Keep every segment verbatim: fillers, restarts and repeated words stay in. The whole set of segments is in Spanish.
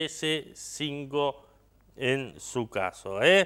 ese cinco en su caso, ¿eh?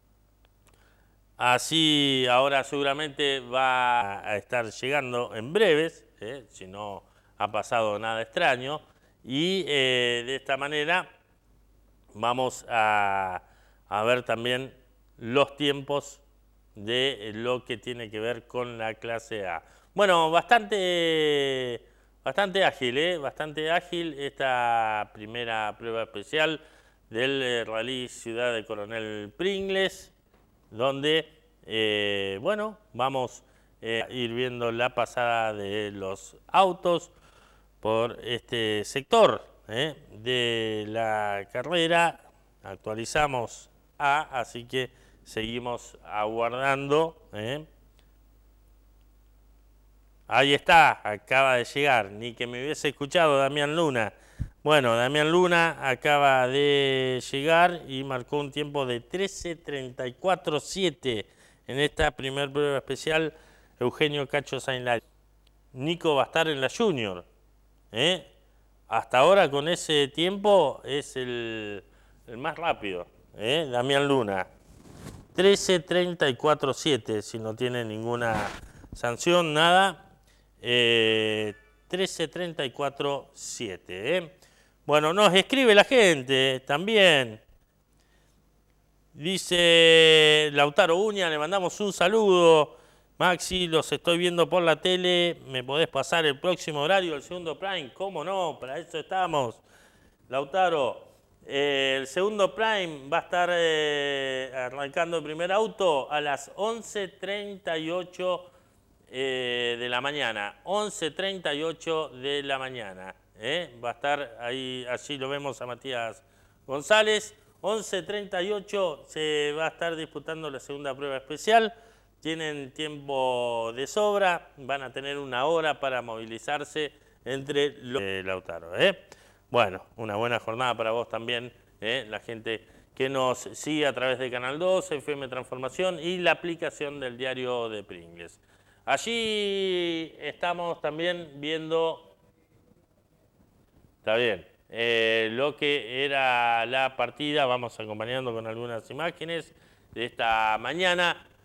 Así ahora seguramente va a estar llegando en breves, ¿eh? Si no ha pasado nada extraño. Y eh, de esta manera vamos a, a ver también los tiempos de lo que tiene que ver con la clase A. Bueno, bastante, bastante ágil, ¿eh? Bastante ágil esta primera prueba especial del Rally Ciudad de Coronel Pringles, donde, eh, bueno, vamos eh, a ir viendo la pasada de los autos por este sector ¿eh? de la carrera. Actualizamos A, así que seguimos aguardando. ¿eh? Ahí está, acaba de llegar, ni que me hubiese escuchado Damián Luna. Bueno, Damián Luna acaba de llegar y marcó un tiempo de trece treinta y cuatro siete en esta primer prueba especial. Eugenio Cacho Sainlari. Nico va a estar en la Junior. ¿eh? Hasta ahora con ese tiempo es el, el más rápido. ¿eh? Damián Luna. trece treinta y cuatro siete, si no tiene ninguna sanción, nada. Eh, trece treinta y cuatro siete. ¿eh? Bueno, nos escribe la gente también. Dice Lautaro Uña, le mandamos un saludo. Maxi, los estoy viendo por la tele. ¿Me podés pasar el próximo horario del segundo Prime? ¿Cómo no? Para eso estamos. Lautaro, eh, el segundo Prime va a estar eh, arrancando el primer auto a las once treinta y ocho eh, de la mañana. once treinta y ocho de la mañana. ¿eh? Va a estar ahí, allí lo vemos a Matías González. once treinta y ocho se va a estar disputando la segunda prueba especial. Tienen tiempo de sobra, van a tener una hora para movilizarse entre los... Eh, Lautaro, ¿eh? Bueno, una buena jornada para vos también, ¿eh? La gente que nos sigue a través de Canal dos, F M Transformación y la aplicación del diario de Pringles. Allí estamos también viendo, está bien, eh, lo que era la partida, vamos acompañando con algunas imágenes de esta mañana.